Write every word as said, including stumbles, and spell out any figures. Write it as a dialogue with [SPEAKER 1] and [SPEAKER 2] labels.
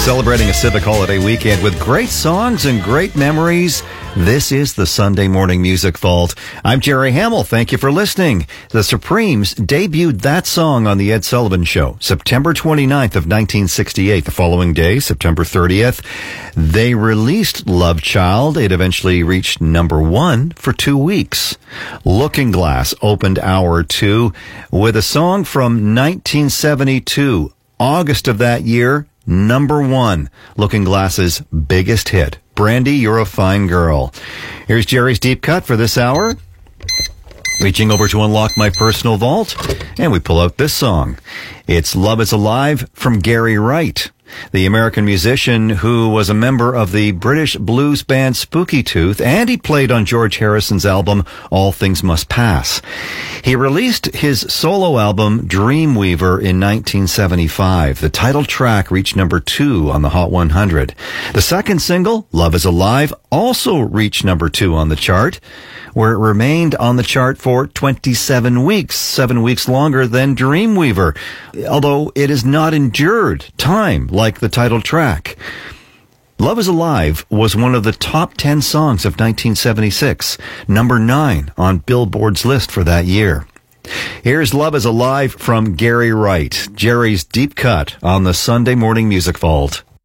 [SPEAKER 1] Celebrating a civic holiday weekend with great songs and great memories. This is the Sunday Morning Music Vault. I'm Jerry Hamill. Thank you for listening. The Supremes debuted that song on The Ed Sullivan Show, September twenty-ninth of nineteen sixty-eight. The following day, September thirtieth, they released Love Child. It eventually reached number one for two weeks. Looking Glass opened hour two with a song from nineteen seventy-two. August of that year, number one, Looking Glass's biggest hit. Brandy, You're a Fine Girl. Here's Jerry's Deep Cut for this hour. Reaching over to unlock my personal vault, and we pull out this song. It's Love is Alive from Gary Wright, the American musician who was a member of the British blues band Spooky Tooth, and he played on George Harrison's album All Things Must Pass. He released his solo album Dreamweaver in nineteen seventy-five. The title track reached number two on the Hot one hundred. The second single, Love is Alive, also reached number two on the chart, where it remained on the chart for twenty-seven weeks, seven weeks longer than Dreamweaver, although it has not endured time like the title track. Love is Alive was one of the top ten songs of nineteen seventy-six, number nine on Billboard's list for that year. Here's Love is Alive from Gary Wright, Jerry's Deep Cut on the Sunday Morning Music Vault.